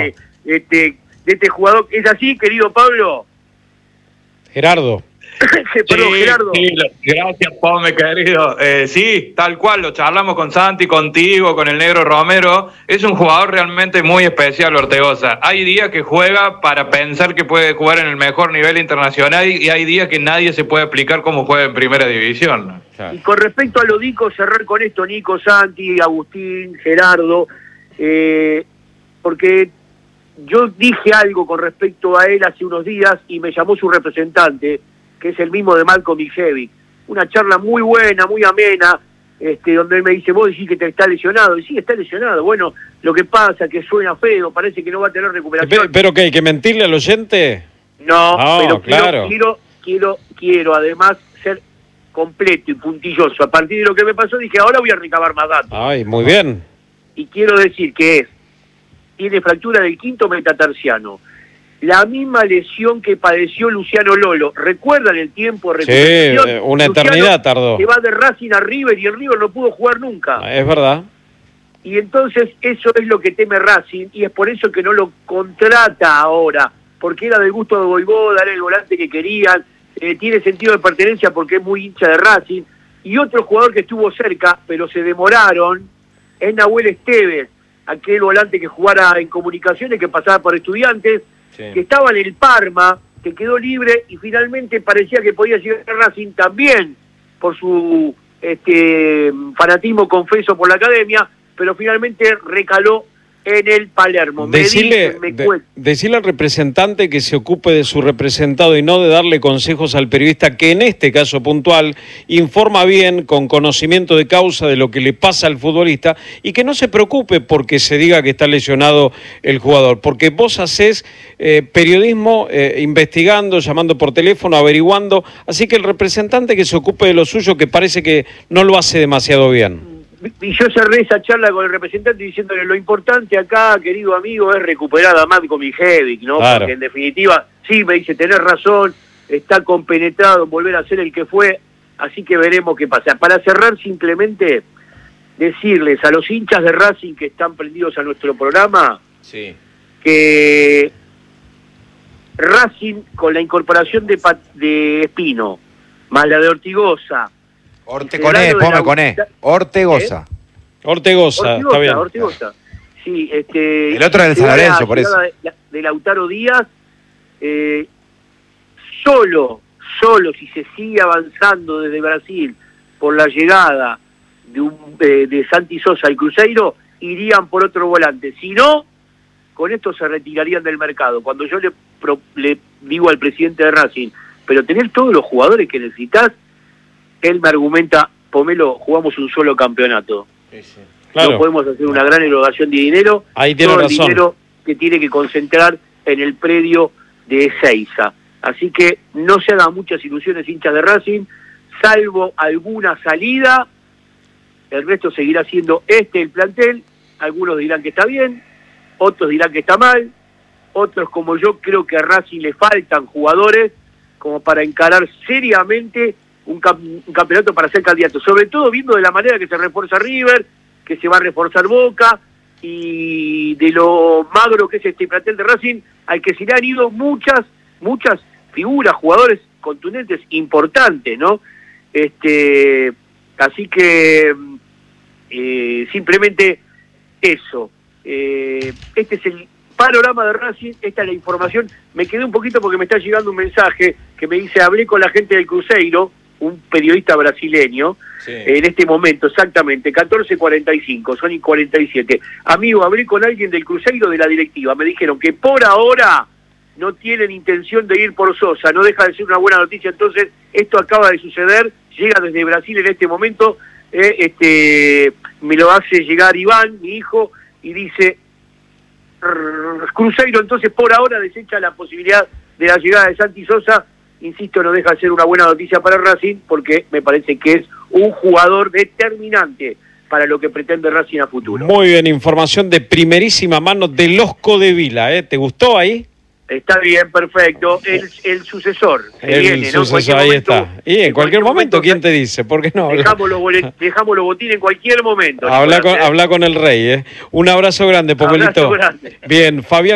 de este jugador. ¿Es así, querido Pablo? Gerardo. Perdón, Gerardo. Sí, gracias, Pome, querido. Sí, tal cual, lo charlamos con Santi, contigo, con el Negro Romero. Es un jugador realmente muy especial, Ortegoza. Hay días que juega para pensar que puede jugar en el mejor nivel internacional y hay días que nadie se puede explicar cómo juega en primera división. Claro. Y con respecto a lo Nico, cerrar con esto, Nico, Santi, Agustín, Gerardo, porque yo dije algo con respecto a él hace unos días y me llamó su representante, que es el mismo de Malcolm Mijevic. Una charla muy buena, muy amena, donde él me dice, vos decís que te está lesionado. Y sí, está lesionado. Bueno, lo que pasa es que suena feo, parece que no va a tener recuperación. ¿Pero qué? ¿Hay que mentirle al oyente? No, pero claro. quiero además ser completo y puntilloso. A partir de lo que me pasó dije, ahora voy a recabar más datos. Ay, muy bien. Y quiero decir que tiene fractura del quinto metatarsiano. La misma lesión que padeció Luciano Lolo. ¿Recuerdan el tiempo de recuperación? Sí, una Luciano eternidad tardó. Se va de Racing a River y el River no pudo jugar nunca. Es verdad. Y entonces eso es lo que teme Racing y es por eso que no lo contrata ahora, porque era del gusto de Voivoda, era el volante que querían, tiene sentido de pertenencia porque es muy hincha de Racing. Y otro jugador que estuvo cerca, pero se demoraron, es Nahuel Esteves, aquel volante que jugara en Comunicaciones, que pasaba por Estudiantes, sí, que estaba en el Parma, que quedó libre y finalmente parecía que podía llegar a Racing también por su fanatismo confeso por la academia, pero finalmente recaló en el Palermo. Decirle al representante que se ocupe de su representado y no de darle consejos al periodista que en este caso puntual informa bien, con conocimiento de causa de lo que le pasa al futbolista y que no se preocupe porque se diga que está lesionado el jugador, porque vos hacés periodismo investigando, llamando por teléfono, averiguando, así que el representante que se ocupe de lo suyo, que parece que no lo hace demasiado bien. Y yo cerré esa charla con el representante diciéndole lo importante acá, querido amigo, es recuperar a Malcolm Mijevic, ¿no? Claro. Porque en definitiva, sí, me dice, tenés razón, está compenetrado en volver a ser el que fue, así que veremos qué pasa. Para cerrar, simplemente decirles a los hinchas de Racing que están prendidos a nuestro programa, sí, que Racing, con la incorporación de Espino, más la de Ortigosa, Ortegoza, está bien. Ortegoza. Sí, el otro es el San Lorenzo, por eso. De Lautaro Díaz, solo si se sigue avanzando desde Brasil por la llegada de Santi Sosa al Cruzeiro, irían por otro volante. Si no, con esto se retirarían del mercado. Cuando yo le digo al presidente de Racing, pero tener todos los jugadores que necesitas, él me argumenta, Pomelo, jugamos un solo campeonato. Sí, sí. Claro. No podemos hacer una gran erogación de dinero. Ahí tiene todo razón. El dinero que tiene que concentrar en el predio de Ezeiza. Así que no se hagan muchas ilusiones, hinchas de Racing, salvo alguna salida, el resto seguirá siendo el plantel. Algunos dirán que está bien, otros dirán que está mal, otros como yo creo que a Racing le faltan jugadores como para encarar seriamente un campeonato para ser candidato, sobre todo viendo de la manera que se refuerza River, que se va a reforzar Boca, y de lo magro que es este plantel de Racing, al que se le han ido muchas figuras, jugadores contundentes, importantes, ¿no? Así que simplemente eso. Este es el panorama de Racing, esta es la información. Me quedé un poquito porque me está llegando un mensaje que me dice, hablé con la gente del Cruzeiro, un periodista brasileño, sí, en este momento, exactamente, 14:45, son y 47. Amigo, hablé con alguien del Cruzeiro de la directiva, me dijeron que por ahora no tienen intención de ir por Sosa, no deja de ser una buena noticia, entonces esto acaba de suceder, llega desde Brasil en este momento, me lo hace llegar Iván, mi hijo, y dice, Cruzeiro entonces por ahora desecha la posibilidad de la llegada de Santi Sosa. Insisto, no deja de ser una buena noticia para Racing porque me parece que es un jugador determinante para lo que pretende Racing a futuro. Muy bien, información de primerísima mano de Losco de Vila, ¿eh? ¿Te gustó ahí? Está bien, perfecto. El sucesor. El sucesor, ahí está. Y en cualquier momento, ¿quién te dice? ¿Por qué no? Dejamos los botines en cualquier momento. Habla con el rey, ¿eh? Un abrazo grande, Popelito. Abrazo grande. Bien, Fabián.